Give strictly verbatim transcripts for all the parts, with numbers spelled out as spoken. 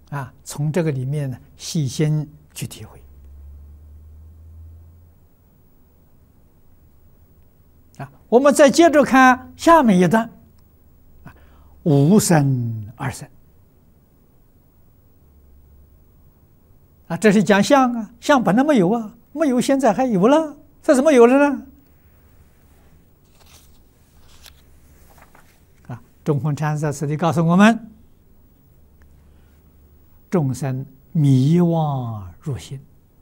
啊，从这个里面呢细心去体会。啊，我们再接着看下面一段，啊，无生二生。啊，这是讲相啊，相本来没有啊，没有现在还有了，这怎么有了呢？啊，中观禅师在此地告诉我们：众生迷妄入心。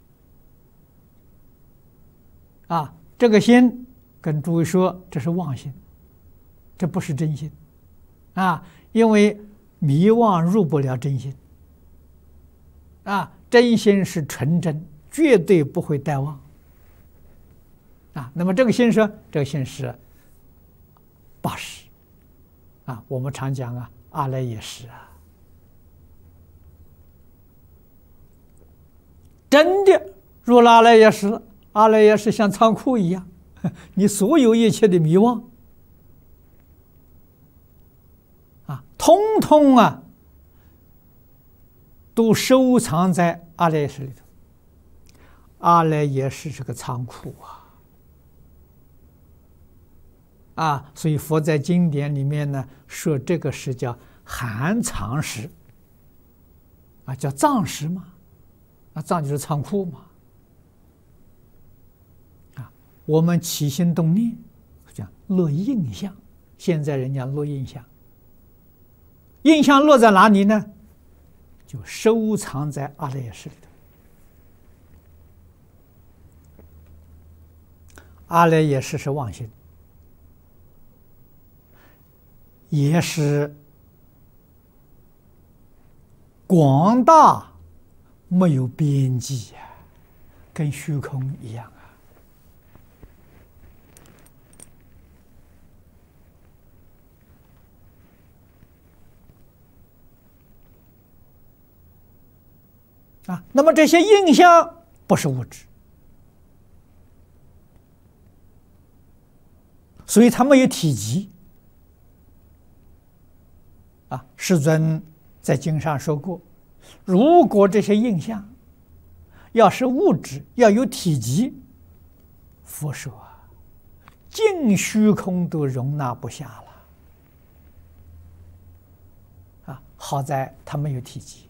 啊，这个心跟诸位说，这是妄心，这不是真心。啊，因为迷妄入不了真心。啊。真心是纯真，绝对不会怠妄。啊，那么这个心是这个心是八识。啊，我们常讲啊，阿赖耶识啊，真的入了阿赖耶识，阿赖耶识像仓库一样，你所有一切的迷妄啊，通通啊，都收藏在阿赖耶识里头。阿赖耶识是个仓库啊，啊，所以佛在经典里面呢说这个是叫含藏识，啊，叫藏识嘛，啊，藏就是仓库嘛，啊，我们起心动念讲落印象，现在人家落印象，印象落在哪里呢？就收藏在阿赖耶识里头。阿赖耶识是妄心，也是广大没有边际呀，跟虚空一样啊。啊，那么这些印象不是物质，所以它没有体积。啊，世尊在经上说过，如果这些印象要是物质，要有体积，佛说啊，尽虚空都容纳不下了。啊，好在它没有体积。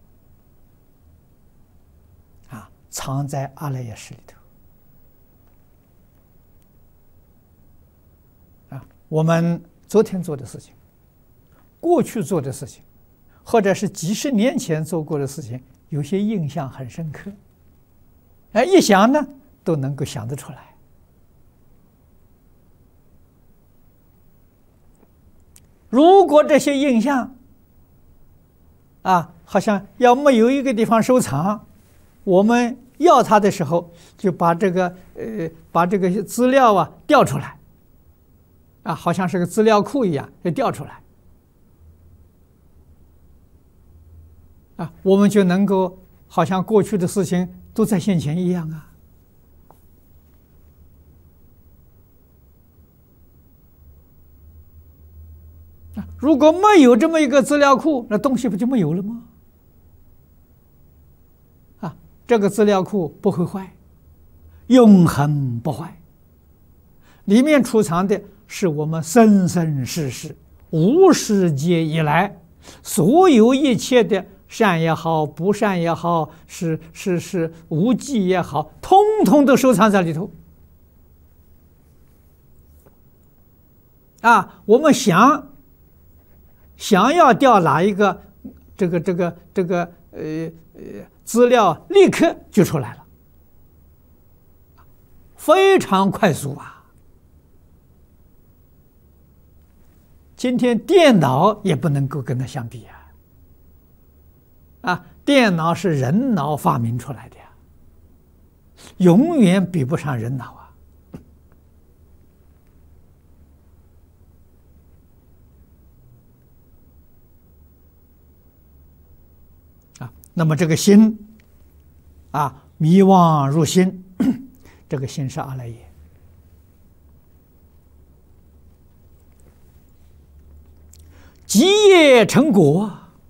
啊，藏在阿赖耶识里头。啊，我们昨天做的事情，过去做的事情，或者是几十年前做过的事情，有些印象很深刻。哎，一想呢，都能够想得出来。如果这些印象啊，好像要没有一个地方收藏，我们要它的时候，就把这个呃，把这个资料啊调出来，啊，好像是个资料库一样，就调出来，啊，我们就能够好像过去的事情都在现前一样啊。啊，如果没有这么一个资料库，那东西不就没有了吗？啊，这个资料库不会坏，永恒不坏，里面储藏的是我们生生世世无始劫以来所有一切的善也好，不善也好，是是是无记也好，通通都收藏在里头。啊，我们想想要调哪一个这个这个这个呃呃资料，立刻就出来了，非常快速啊！今天电脑也不能够跟它相比啊！啊，电脑是人脑发明出来的呀，永远比不上人脑啊！啊，那么这个心啊，迷妄入心，这个心是阿赖耶。积业成果，